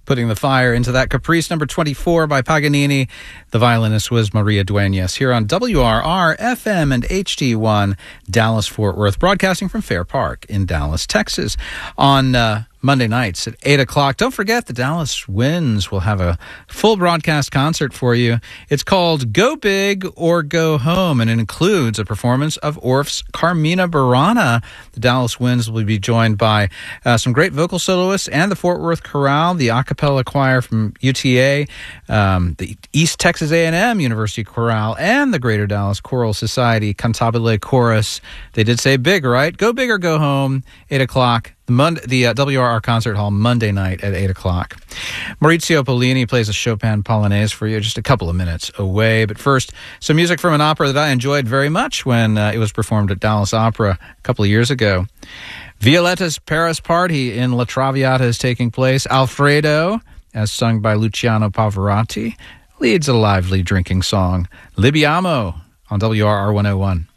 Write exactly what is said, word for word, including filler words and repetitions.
putting the fire into that Caprice number twenty-four by Paganini. The violinist was Maria Duenas here on W R R F M and H D one Dallas-Fort Worth, broadcasting from Fair Park in Dallas, Texas. On uh, Monday nights at eight o'clock, don't forget the Dallas Winds will have a full broadcast concert for you. It's called Go Big or Go Home, and it includes a performance of Orff's Carmina Burana. The Dallas Winds will be joined by uh, some great vocal soloists and the Fort Worth Chorale, the a cappella choir from U T A, um, the East Texas A and M University Chorale, and the Greater Dallas Choral Society Cantabile Chorus. They did say big, right? Go big or go home, eight o'clock. The, Mon- the uh, W R R Concert Hall Monday night at eight o'clock. Maurizio Pollini plays a Chopin Polonaise for you just a couple of minutes away. But first, some music from an opera that I enjoyed very much when uh, it was performed at Dallas Opera a couple of years ago. Violetta's Paris Party in La Traviata is taking place. Alfredo, as sung by Luciano Pavarotti, leads a lively drinking song. Libiamo on W R R one oh one.